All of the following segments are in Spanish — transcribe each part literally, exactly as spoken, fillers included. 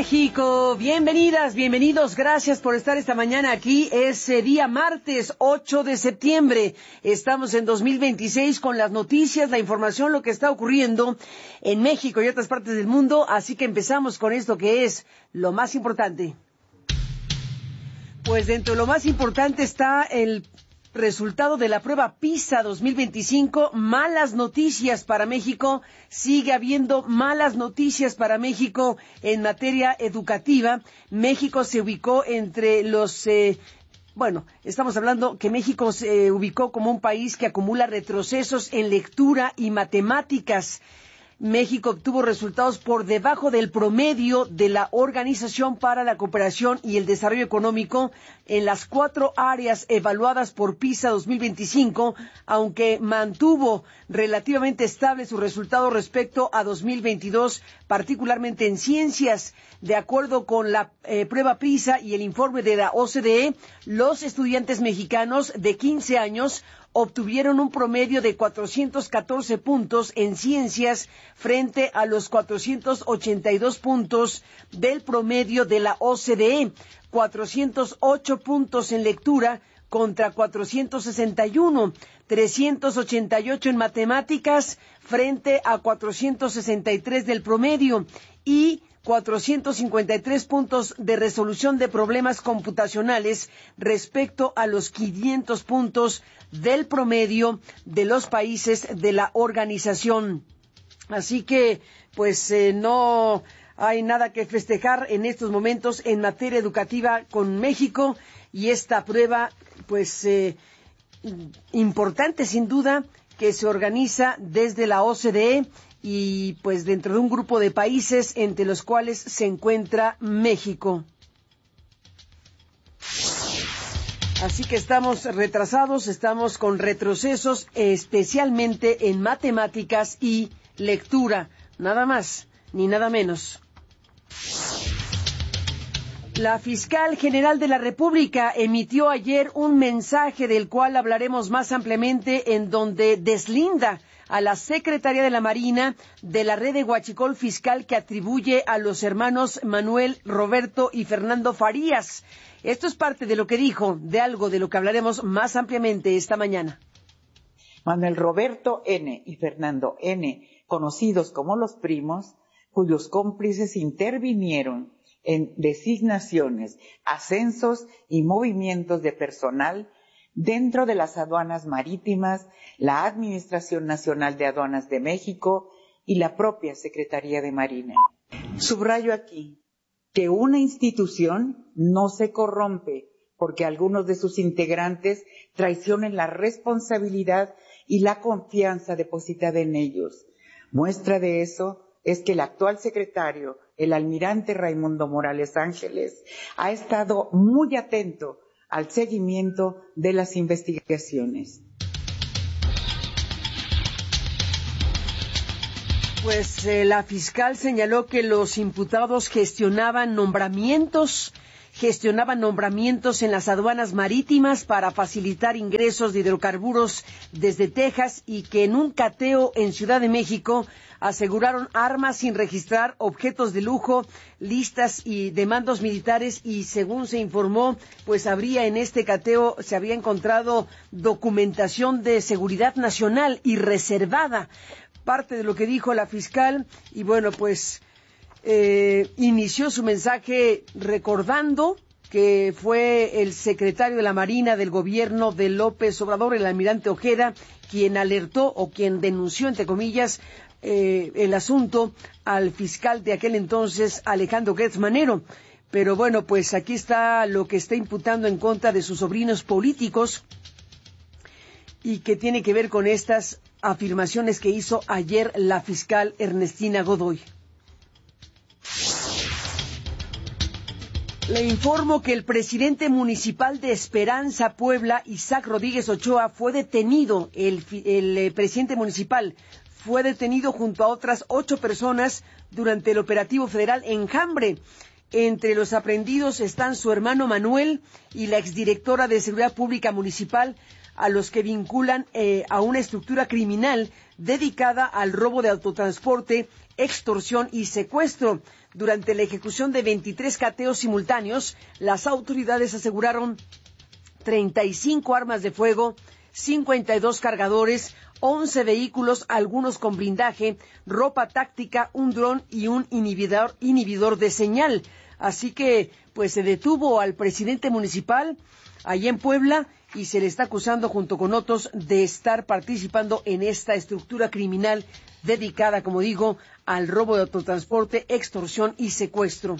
México, bienvenidas, bienvenidos, gracias por estar esta mañana aquí. Es eh, día martes ocho de septiembre, estamos en dos mil veintiséis con las noticias, la información, lo que está ocurriendo en México y otras partes del mundo, así que empezamos con esto que es lo más importante. Pues dentro de lo más importante está el resultado de la prueba PISA dos mil veinticinco, malas noticias para México, sigue habiendo malas noticias para México en materia educativa. México se ubicó entre los, eh, bueno, estamos hablando que México se ubicó como un país que acumula retrocesos en lectura y matemáticas. México obtuvo resultados por debajo del promedio de la Organización para la Cooperación y el Desarrollo Económico en las cuatro áreas evaluadas por PISA dos mil veinticinco, aunque mantuvo relativamente estable su resultado respecto a dos mil veintidós, particularmente en ciencias. De acuerdo con la eh, prueba PISA y el informe de la O C D E, los estudiantes mexicanos de quince años obtuvieron un promedio de cuatrocientos catorce puntos en ciencias frente a los cuatrocientos ochenta y dos puntos del promedio de la O C D E, cuatrocientos ocho puntos en lectura contra cuatrocientos sesenta y uno, trescientos ochenta y ocho en matemáticas frente a cuatrocientos sesenta y tres del promedio y cuatrocientos cincuenta y tres puntos de resolución de problemas computacionales respecto a los quinientos puntos del promedio de los países de la organización. Así que, pues, eh, no hay nada que festejar en estos momentos en materia educativa con México y esta prueba, pues, eh, importante sin duda que se organiza desde la O C D E y pues dentro de un grupo de países entre los cuales se encuentra México. Así que estamos retrasados, estamos con retrocesos, especialmente en matemáticas y lectura, nada más ni nada menos. La fiscal general de la República emitió ayer un mensaje del cual hablaremos más ampliamente, en donde deslinda a la Secretaría de la Marina de la red de huachicol fiscal que atribuye a los hermanos Manuel, Roberto y Fernando Farías. Esto es parte de lo que dijo, de algo de lo que hablaremos más ampliamente esta mañana. Manuel Roberto N. y Fernando N., conocidos como los primos, cuyos cómplices intervinieron en designaciones, ascensos y movimientos de personal dentro de las aduanas marítimas, la Administración Nacional de Aduanas de México y la propia Secretaría de Marina. Subrayo aquí que una institución no se corrompe porque algunos de sus integrantes traicionen la responsabilidad y la confianza depositada en ellos. Muestra de eso es que el actual secretario, el almirante Raimundo Morales Ángeles, ha estado muy atento al seguimiento de las investigaciones. Pues eh, la fiscal señaló que los imputados gestionaban nombramientos, gestionaban nombramientos en las aduanas marítimas para facilitar ingresos de hidrocarburos desde Texas y que en un cateo en Ciudad de México aseguraron armas sin registrar, objetos de lujo, listas y de mandos militares y según se informó, pues habría en este cateo, se había encontrado documentación de seguridad nacional y reservada. Parte de lo que dijo la fiscal y bueno, pues eh, inició su mensaje recordando que fue el secretario de la Marina del gobierno de López Obrador, el almirante Ojeda, quien alertó o quien denunció, entre comillas, eh, el asunto al fiscal de aquel entonces, Alejandro Gertz Manero. Pero bueno, pues aquí está lo que está imputando en contra de sus sobrinos políticos y que tiene que ver con estas afirmaciones que hizo ayer la fiscal Ernestina Godoy. Le informo que el presidente municipal de Esperanza, Puebla, Isaac Rodríguez Ochoa, fue detenido, el, el eh, presidente municipal fue detenido junto a otras ocho personas durante el operativo federal Enjambre. Entre los aprehendidos están su hermano Manuel y la exdirectora de Seguridad Pública Municipal, a los que vinculan eh, a una estructura criminal dedicada al robo de autotransporte, extorsión y secuestro. Durante la ejecución de veintitrés cateos simultáneos, las autoridades aseguraron treinta y cinco armas de fuego, cincuenta y dos cargadores, once vehículos, algunos con blindaje, ropa táctica, un dron y un inhibidor, inhibidor de señal. Así que, pues se detuvo al presidente municipal allá en Puebla y se le está acusando junto con otros de estar participando en esta estructura criminal dedicada, como digo, al robo de autotransporte, extorsión y secuestro.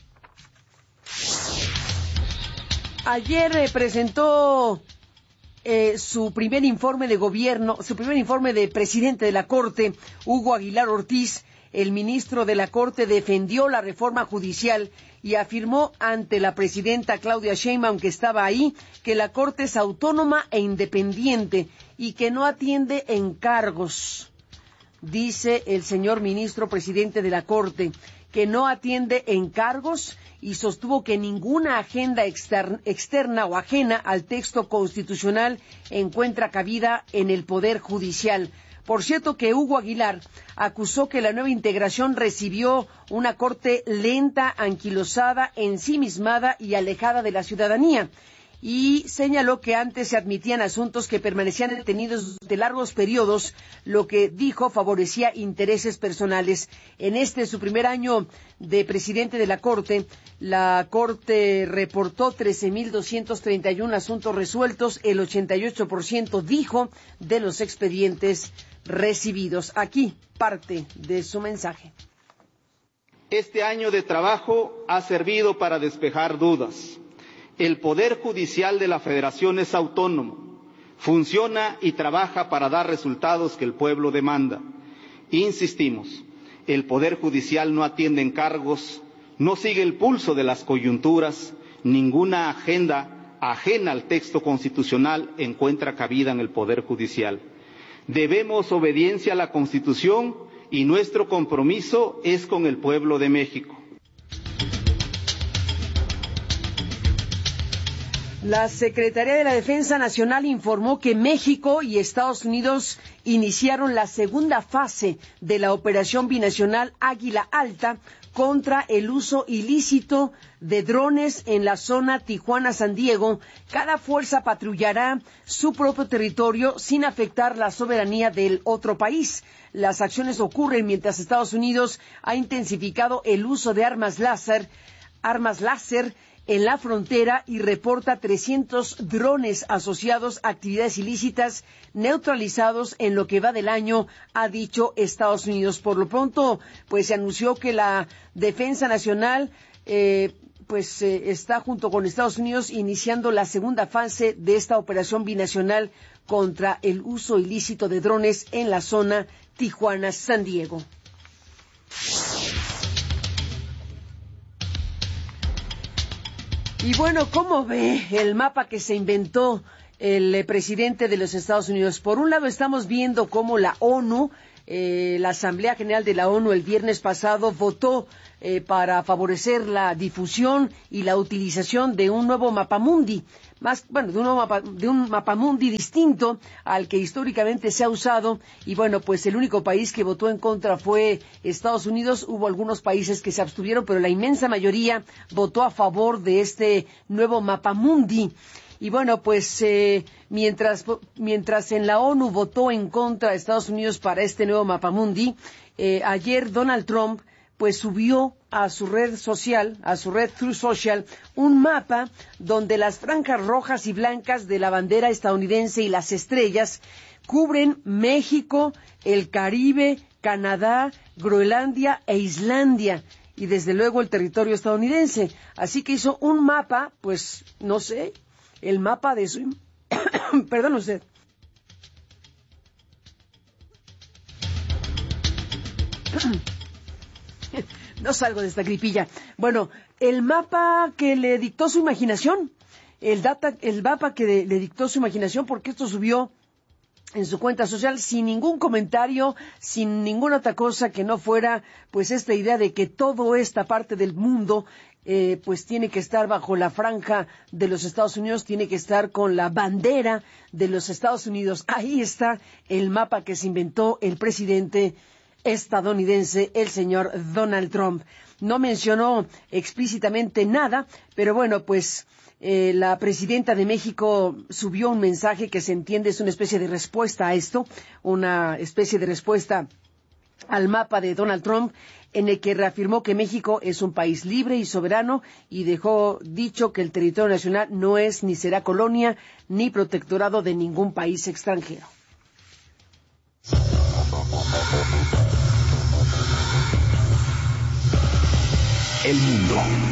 Ayer eh, presentó eh, su primer informe de gobierno, su primer informe de presidente de la Corte, Hugo Aguilar Ortiz. El ministro de la Corte defendió la reforma judicial y afirmó ante la presidenta Claudia Sheinbaum, que estaba ahí, que la Corte es autónoma e independiente y que no atiende encargos. Dice el señor ministro presidente de la Corte que no atiende encargos y sostuvo que ninguna agenda externa, externa o ajena al texto constitucional encuentra cabida en el Poder Judicial. Por cierto que Hugo Aguilar acusó que la nueva integración recibió una corte lenta, anquilosada, ensimismada y alejada de la ciudadanía. Y señaló que antes se admitían asuntos que permanecían detenidos de largos periodos, lo que dijo favorecía intereses personales. En este su primer año de presidente de la Corte, la Corte reportó trece mil doscientos treinta y uno asuntos resueltos, el ochenta y ocho por ciento dijo de los expedientes recibidos. Aquí parte de su mensaje. Este año de trabajo ha servido para despejar dudas. El Poder Judicial de la Federación es autónomo, funciona y trabaja para dar resultados que el pueblo demanda. Insistimos, el Poder Judicial no atiende encargos, no sigue el pulso de las coyunturas, ninguna agenda ajena al texto constitucional encuentra cabida en el Poder Judicial. Debemos obediencia a la Constitución y nuestro compromiso es con el pueblo de México. La Secretaría de la Defensa Nacional informó que México y Estados Unidos iniciaron la segunda fase de la operación binacional Águila Alta contra el uso ilícito de drones en la zona Tijuana-San Diego. Cada fuerza patrullará su propio territorio sin afectar la soberanía del otro país. Las acciones ocurren mientras Estados Unidos ha intensificado el uso de armas láser, armas láser en la frontera y reporta trescientos drones asociados a actividades ilícitas neutralizados en lo que va del año, ha dicho Estados Unidos. Por lo pronto, pues se anunció que la Defensa Nacional eh, pues eh, está junto con Estados Unidos iniciando la segunda fase de esta operación binacional contra el uso ilícito de drones en la zona Tijuana-San Diego. Y bueno, ¿cómo ve el mapa que se inventó el eh, presidente de los Estados Unidos? Por un lado, estamos viendo cómo la ONU, eh, la Asamblea General de la ONU el viernes pasado votó eh, para favorecer la difusión y la utilización de un nuevo mapamundi, más, bueno, de un, nuevo mapa, de un mapamundi distinto al que históricamente se ha usado. Y bueno, pues el único país que votó en contra fue Estados Unidos. Hubo algunos países que se abstuvieron, pero la inmensa mayoría votó a favor de este nuevo mapamundi. Y bueno, pues eh, mientras mientras en la ONU votó en contra de Estados Unidos para este nuevo mapamundi, eh, ayer Donald Trump pues subió a su red social, a su red Truth Social, un mapa donde las franjas rojas y blancas de la bandera estadounidense y las estrellas cubren México, el Caribe, Canadá, Groenlandia e Islandia, y desde luego el territorio estadounidense. Así que hizo un mapa, pues, no sé, el mapa de su... Perdón usted. No salgo de esta gripilla. Bueno, el mapa que le dictó su imaginación, el, data, el mapa que de, le dictó su imaginación, porque esto subió en su cuenta social sin ningún comentario, sin ninguna otra cosa que no fuera pues esta idea de que toda esta parte del mundo eh, pues tiene que estar bajo la franja de los Estados Unidos, tiene que estar con la bandera de los Estados Unidos. Ahí está el mapa que se inventó el presidente estadounidense, el señor Donald Trump. No mencionó explícitamente nada, pero bueno, pues eh, la presidenta de México subió un mensaje que se entiende es una especie de respuesta a esto, una especie de respuesta al mapa de Donald Trump, en el que reafirmó que México es un país libre y soberano y dejó dicho que el territorio nacional no es ni será colonia ni protectorado de ningún país extranjero. El mundo.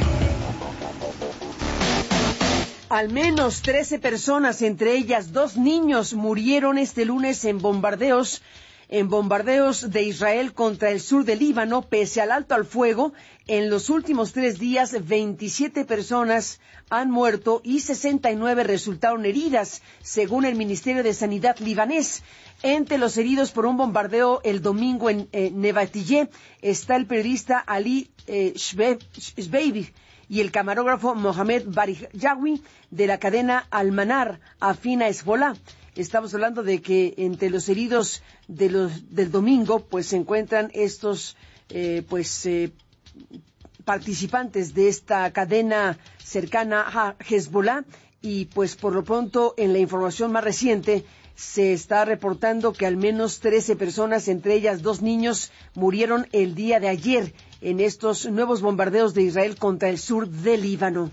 Al menos trece personas, entre ellas dos niños, murieron este lunes en bombardeos en bombardeos de Israel contra el sur del Líbano, pese al alto al fuego. En los últimos tres días, veintisiete personas han muerto y sesenta y nueve resultaron heridas, según el Ministerio de Sanidad libanés. Entre los heridos por un bombardeo el domingo en eh, Nevatillé está el periodista Ali eh, Shbeibi y el camarógrafo Mohamed Barijawi de la cadena Al-Manar, afín a Hezbollah. Estamos hablando de que entre los heridos de los, del domingo, pues se encuentran estos, eh, pues, eh, participantes de esta cadena cercana a Hezbollah, y pues por lo pronto en la información más reciente se está reportando que al menos trece personas, entre ellas dos niños, murieron el día de ayer en estos nuevos bombardeos de Israel contra el sur del Líbano.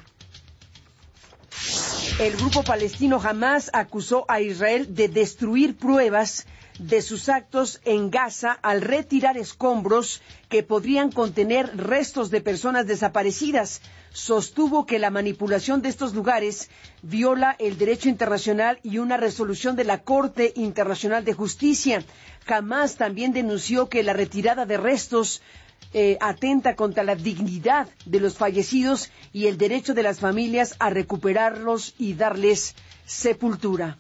El grupo palestino Hamás acusó a Israel de destruir pruebas de sus actos en Gaza al retirar escombros que podrían contener restos de personas desaparecidas. Sostuvo que la manipulación de estos lugares viola el derecho internacional y una resolución de la Corte Internacional de Justicia. Hamás también denunció que la retirada de restos Eh, atenta contra la dignidad de los fallecidos y el derecho de las familias a recuperarlos y darles sepultura.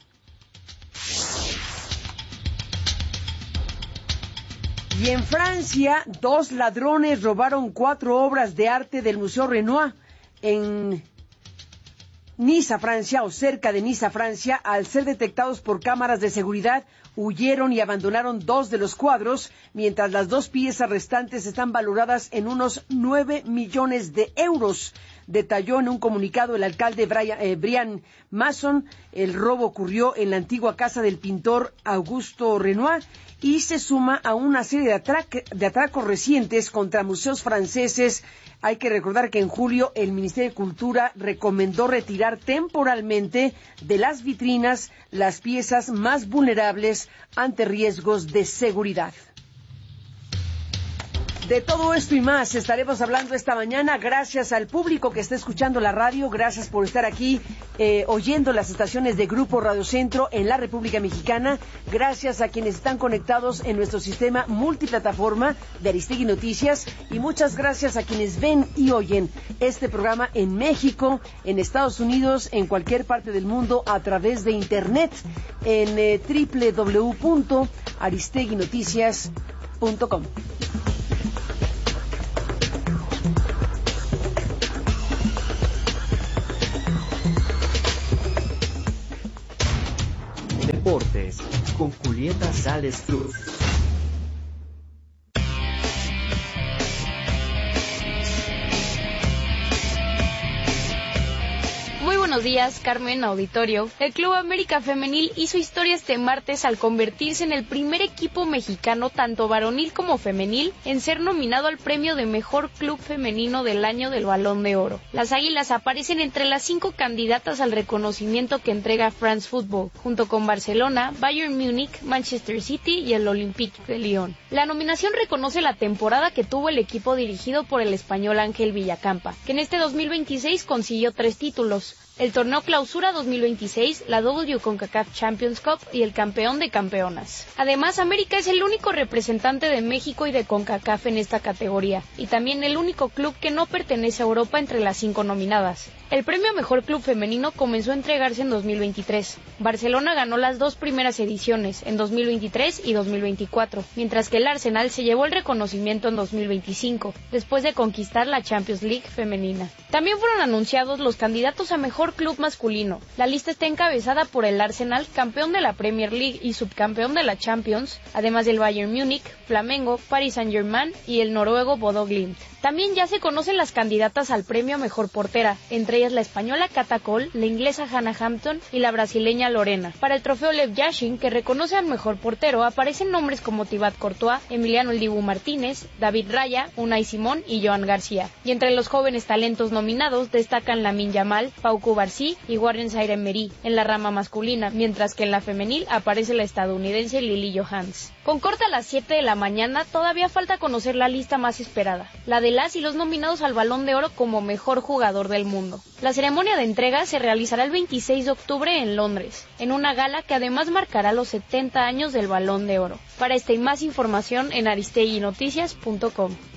Y en Francia, dos ladrones robaron cuatro obras de arte del Museo Renoir en Niza, Francia, o cerca de Niza, Francia. Al ser detectados por cámaras de seguridad, huyeron y abandonaron dos de los cuadros, mientras las dos piezas restantes están valoradas en unos nueve millones de euros. Detalló en un comunicado el alcalde Brian, eh, Brian Masson. El robo ocurrió en la antigua casa del pintor Augusto Renoir y se suma a una serie de, atrac- de atracos recientes contra museos franceses. Hay que recordar que en julio el Ministerio de Cultura recomendó retirar temporalmente de las vitrinas las piezas más vulnerables ante riesgos de seguridad. De todo esto y más estaremos hablando esta mañana. Gracias al público que está escuchando la radio, gracias por estar aquí eh, oyendo las estaciones de Grupo Radio Centro en la República Mexicana. Gracias a quienes están conectados en nuestro sistema multiplataforma de Aristegui Noticias, y muchas gracias a quienes ven y oyen este programa en México, en Estados Unidos, en cualquier parte del mundo a través de internet en eh, doble u doble u doble u punto aristegui noticias punto com. Deportes con Julieta Sales Cruz. Muy buenos días, Carmen, auditorio. El Club América Femenil hizo historia este martes al convertirse en el primer equipo mexicano, tanto varonil como femenil, en ser nominado al premio de Mejor Club Femenino del Año del Balón de Oro. Las Águilas aparecen entre las cinco candidatas al reconocimiento que entrega France Football, junto con Barcelona, Bayern Múnich, Manchester City y el Olympique de Lyon. La nominación reconoce la temporada que tuvo el equipo dirigido por el español Ángel Villacampa, que en este dos mil veintiséis consiguió tres títulos: el Torneo Clausura dos mil veintiséis, la W CONCACAF Champions Cup y el Campeón de Campeonas. Además, América es el único representante de México y de CONCACAF en esta categoría, y también el único club que no pertenece a Europa entre las cinco nominadas. El premio a Mejor Club Femenino comenzó a entregarse en dos mil veintitrés. Barcelona ganó las dos primeras ediciones, en dos mil veintitrés y dos mil veinticuatro, mientras que el Arsenal se llevó el reconocimiento en dos mil veinticinco, después de conquistar la Champions League femenina. También fueron anunciados los candidatos a Mejor mejor club masculino. La lista está encabezada por el Arsenal, campeón de la Premier League y subcampeón de la Champions, además del Bayern Múnich, Flamengo, Paris Saint-Germain y el noruego Bodo Glimt. También ya se conocen las candidatas al premio Mejor Portera, entre ellas la española Cata Cole, la inglesa Hannah Hampton y la brasileña Lorena. Para el trofeo Lev Yashin, que reconoce al mejor portero, aparecen nombres como Thibaut Courtois, Emiliano El Dibu Martínez, David Raya, Unai Simón y Joan García. Y entre los jóvenes talentos nominados destacan Lamine Yamal, Pau Cubarsí y Warren Zaïre-Emery en la rama masculina, mientras que en la femenil aparece la estadounidense Lily Johans. Con corte a las siete de la mañana, todavía falta conocer la lista más esperada, la de las y los nominados al Balón de Oro como mejor jugador del mundo. La ceremonia de entrega se realizará el veintiséis de octubre en Londres, en una gala que además marcará los setenta años del Balón de Oro. Para esta y más información en aristegui noticias punto com.